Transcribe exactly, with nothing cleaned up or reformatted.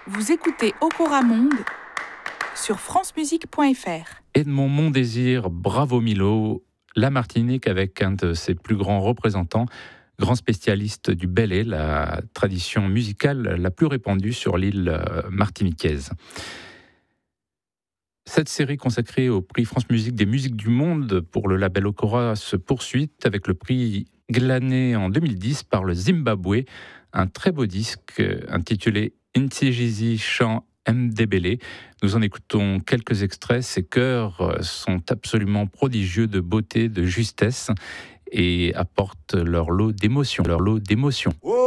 Vous écoutez Okora Monde sur francemusique point f r. Edmond Mondésir, bravo Milo, la Martinique avec un de ses plus grands représentants, grand spécialiste du bélé, la tradition musicale la plus répandue sur l'île martiniquaise. Cette série consacrée au prix France Musique des musiques du monde pour le label Okora se poursuit avec le prix glané en deux mille dix par le Zimbabwe, un très beau disque intitulé Ntsijizi chant Mdebele. Nous en écoutons quelques extraits. Ces chœurs sont absolument prodigieux de beauté, de justesse et apportent leur lot d'émotion. Leur lot d'émotion. Oh